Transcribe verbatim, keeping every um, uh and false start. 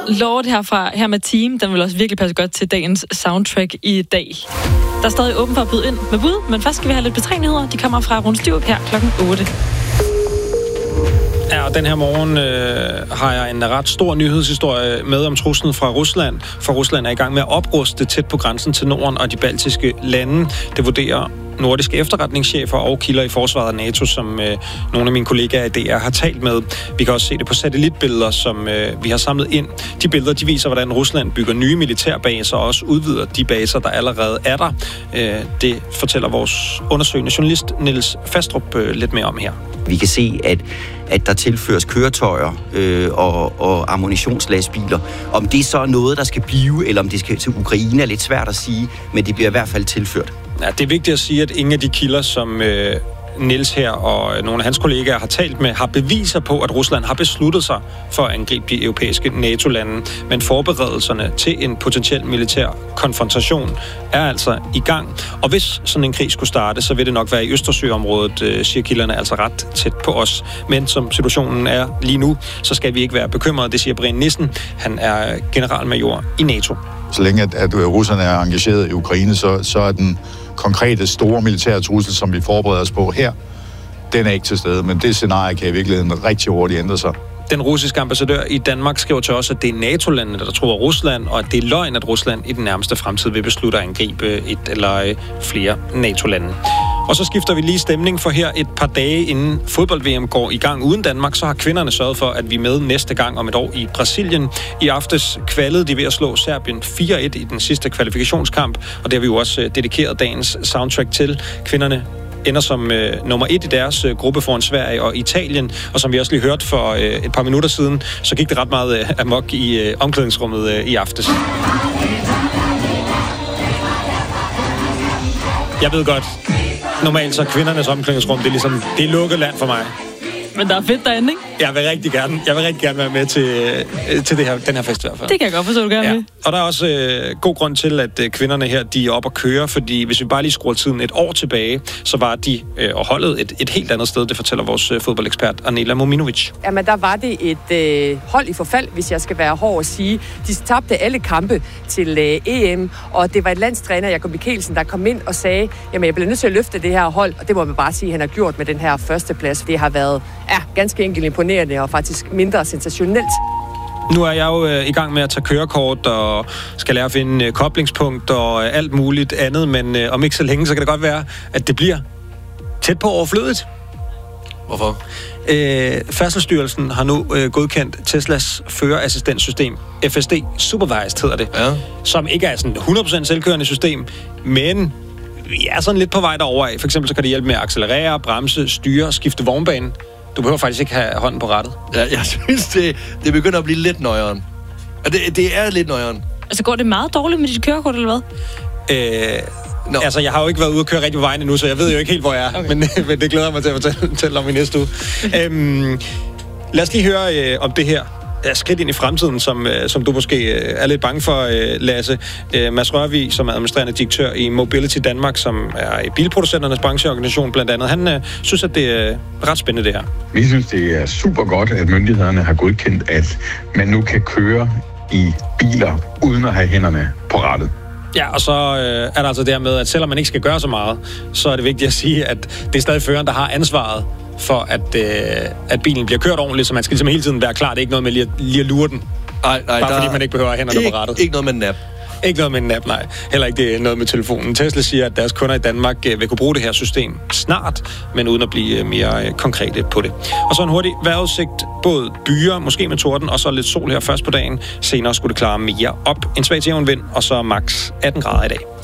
Lord herfra, her med Team, den vil også virkelig passe godt til dagens soundtrack i dag. Der er stadig åben for at byde ind med bud, men først skal vi have lidt betrænyheder. De kommer fra Rundstyv her klokken otte. Ja, og den her morgen øh, har jeg en ret stor nyhedshistorie med om truslen fra Rusland. For Rusland er i gang med at opruste tæt på grænsen til Norden og de baltiske lande. Det vurderer nordiske efterretningschefer og kilder i forsvaret af NATO, som øh, nogle af mine kollegaer i D R har talt med. Vi kan også se det på satellitbilleder, som øh, vi har samlet ind. De billeder, de viser, hvordan Rusland bygger nye militærbaser og også udvider de baser, der allerede er der. Øh, det fortæller vores undersøgende journalist Niels Fastrup øh, lidt mere om her. Vi kan se, at, at der tilføres køretøjer øh, og, og ammunitionslastbiler. Om det så er noget, der skal blive, eller om det skal til Ukraine, er lidt svært at sige, men det bliver i hvert fald tilført. Ja, det er vigtigt at sige, at ingen af de kilder, som øh, Niels her og nogle af hans kollegaer har talt med, har beviser på, at Rusland har besluttet sig for at angribe de europæiske NATO-lande. Men forberedelserne til en potentiel militær konfrontation er altså i gang. Og hvis sådan en krig skulle starte, så vil det nok være i Østersøområdet, øh, siger kilderne, altså ret tæt på os. Men som situationen er lige nu, så skal vi ikke være bekymrede, det siger Brian Nissen. Han er generalmajor i NATO. Så længe at, at russerne er engageret i Ukraine, så, så er den konkrete store militære trussel, som vi forbereder os på her, den er ikke til stede. Men det scenarie kan i virkeligheden rigtig hurtigt ændre sig. Den russiske ambassadør i Danmark skriver til os, at det er NATO-landene, der tror Rusland, og at det er løgn, at Rusland i den nærmeste fremtid vil beslutte at angribe et eller flere NATO-lande. Og så skifter vi lige stemning, for her et par dage inden fodbold-V M går i gang uden Danmark, så har kvinderne sørget for, at vi er med næste gang om et år i Brasilien. I aftes kvalede de ved at slå Serbien fire et i den sidste kvalifikationskamp, og det har vi jo også dedikeret dagens soundtrack til. Kvinderne ender som øh, nummer et i deres øh, gruppe foran Sverige og Italien, og som vi også lige hørte for øh, et par minutter siden, så gik det ret meget øh, amok i øh, omklædningsrummet øh, i aftes. Jeg ved godt, normalt så kvindernes omklædningsrum, det er ligesom, det er lukket land for mig. Men der er fedt derinde, ikke? Jeg vil rigtig gerne, jeg vil rigtig gerne være med til, til det her, den her fest i hvert fald. Det kan jeg godt forstå, du gerne ja. vil. Og der er også øh, god grund til, at øh, kvinderne her, de er oppe at køre, fordi hvis vi bare lige skruer tiden et år tilbage, så var de øh, og holdet et, et helt andet sted, det fortæller vores øh, fodboldekspert Anela Mominovic. Jamen, der var det et øh, hold i forfald, hvis jeg skal være hård at sige. De tabte alle kampe til øh, E M, og det var et landstræner, Jakob Mikkelsen, der kom ind og sagde, jamen, jeg bliver nødt til at løfte det her hold, og det må man bare sige, han har gjort med den her førsteplads. Det har været ja, ganske enkelt imponerende og faktisk mindre sensationelt. Nu er jeg jo øh, i gang med at tage kørekort og skal lære at finde øh, koblingspunkt og øh, alt muligt andet, men øh, om ikke så længe, så kan det godt være, at det bliver tæt på overflødigt. Hvorfor? Øh, Færdselsstyrelsen har nu øh, godkendt Teslas førerassistenssystem, F S D Supervised hedder det, ja. Som ikke er sådan et hundrede procent selvkørende system, men vi er sådan lidt på vej derover af. For eksempel så kan det hjælpe med at accelerere, bremse, styre, skifte vognbane. Du behøver faktisk ikke have hånden på rattet. Ja, jeg synes, det, det begynder at blive lidt nøjeren. Og det, det er lidt nøjeren. Altså, går det meget dårligt med dit kørekort, eller hvad? Øh, no. Altså, jeg har jo ikke været ude at køre rigtig på vejen endnu, så jeg ved jo ikke helt, hvor jeg er. Okay. Men, men det glæder jeg mig til at fortælle, fortælle om i næste uge. øhm, lad os lige høre øh, om det her. Ja, skridt ind i fremtiden, som, øh, som du måske øh, er lidt bange for, øh, Lasse. Øh, Mads Rørvig, som er administrerende direktør i Mobility Danmark, som er i bilproducenternes brancheorganisation blandt andet, han øh, synes, at det er ret spændende, det her. Vi synes, det er super godt, at myndighederne har godkendt, at man nu kan køre i biler uden at have hænderne på rattet. Ja, og så øh, er der altså der med, at selvom man ikke skal gøre så meget, så er det vigtigt at sige, at det er stadig føreren, der har ansvaret for, at, øh, at bilen bliver kørt ordentligt, så man skal ligesom hele tiden være klar. Det er ikke noget med lige at, lige at lure den. Nej, nej, bare fordi man ikke behøver hænderne ikke, på rattet. Ikke noget med en nap. Ikke noget med en app, nej. Heller ikke det noget med telefonen. Tesla siger, at deres kunder i Danmark vil kunne bruge det her system snart, men uden at blive mere konkrete på det. Og så en hurtig vejrudsigt. Både byer, måske med torden, og så lidt sol her først på dagen. Senere skulle det klare mere op. En svag til jævn vind, og så max atten grader i dag.